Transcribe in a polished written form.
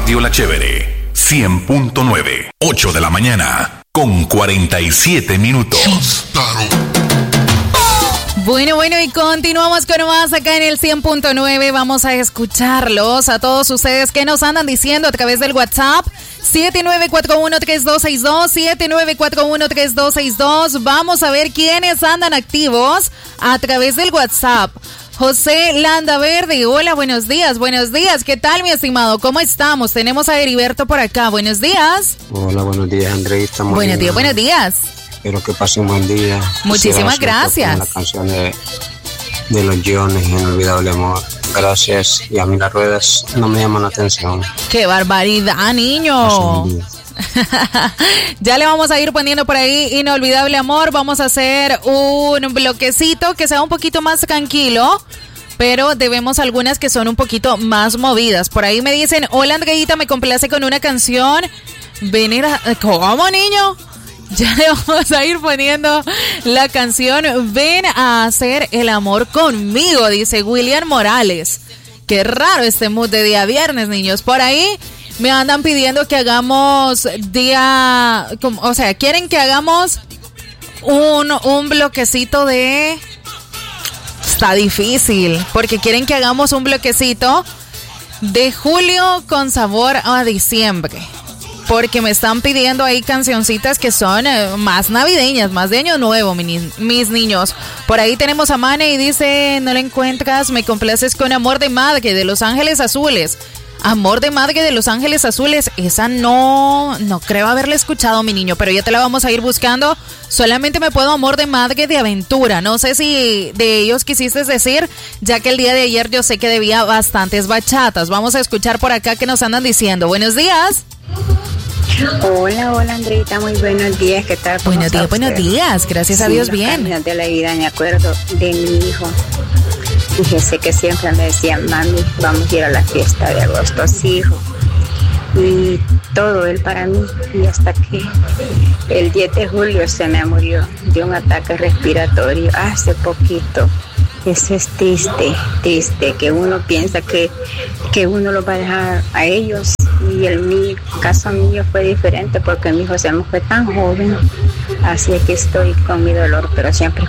Radio La Chévere, 100.9, 8 de la mañana, con 47 minutos. Bueno, y continuamos con más acá en el 100.9. Vamos a escucharlos a todos ustedes que nos andan diciendo a través del WhatsApp 79413262, 79413262. Vamos a ver quiénes andan activos a través del WhatsApp. José Landaverde, hola, buenos días, ¿qué tal, mi estimado? ¿Cómo estamos? Tenemos a Heriberto por acá, buenos días. Hola, buenos días, Andreita. Buenos días. Espero que pase un buen día. Muchísimas gracias. La canción de los Jones, Inolvidable Amor. Gracias. Y a mí las ruedas no me llaman la atención. ¡Qué barbaridad, niño! Ya le vamos a ir poniendo por ahí Inolvidable Amor. Vamos a hacer un bloquecito que sea un poquito más tranquilo, pero debemos algunas que son un poquito más movidas. Por ahí me dicen, hola Andreita, me complace con una canción. Venir a... ¿Cómo, niño? Ya le vamos a ir poniendo la canción Ven a hacer el amor conmigo, dice William Morales. Qué raro este mood de día viernes, niños. Por ahí me andan pidiendo que hagamos quieren que hagamos un bloquecito de... Está difícil, porque quieren que hagamos un bloquecito de julio con sabor a diciembre. Porque me están pidiendo ahí cancioncitas que son más navideñas, más de Año Nuevo, mis niños. Por ahí tenemos a Mane y dice, no la encuentras, me complaces con Amor de Madre de Los Ángeles Azules. Amor de Madre de Los Ángeles Azules, esa no creo haberla escuchado, mi niño, pero ya te la vamos a ir buscando. Solamente me puedo Amor de Madre de Aventura. No sé si de ellos quisiste decir, ya que el día de ayer yo sé que debía bastantes bachatas. Vamos a escuchar por acá que nos andan diciendo. Buenos días. Hola Andreita, muy buenos días, ¿qué tal? Buenos días, gracias a Dios, bien. De la vida, me acuerdo de mi hijo. Fíjese que siempre me decía, mami, vamos a ir a la fiesta de agosto, sí, hijo. Y todo él para mí, y hasta que el 10 de julio se me murió de un ataque respiratorio hace poquito. Eso es triste, que uno piensa que uno lo va a dejar a ellos, y el caso mío fue diferente porque mi hijo se me fue tan joven, así es que estoy con mi dolor, pero siempre